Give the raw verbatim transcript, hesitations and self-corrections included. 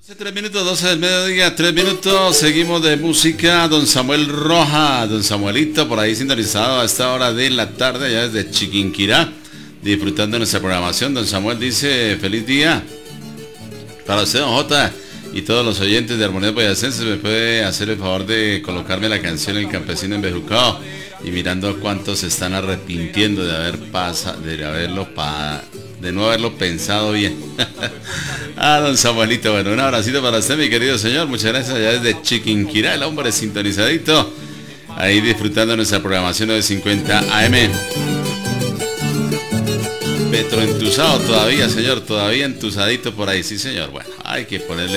Tres minutos, doce del mediodía, tres minutos, seguimos de música. Don Samuel Roja, don Samuelito, por ahí sintonizado a esta hora de la tarde, allá desde Chiquinquirá, disfrutando de nuestra programación. Don Samuel dice, feliz día para usted, don Jota, y todos los oyentes de Armonía Boyacense. ¿Me puede hacer el favor de colocarme la canción El Campesino Embejucado? Y mirando cuántos se están arrepintiendo de haber pasado, de haberlo pa de no haberlo pensado bien. Ah, don Samuelito, bueno, un abracito para usted, mi querido señor. Muchas gracias allá desde Chiquinquirá, el hombre sintonizadito, ahí disfrutando nuestra programación de cincuenta A M. Petro entusado todavía, señor, todavía entusadito por ahí, sí señor. Bueno, hay que ponerle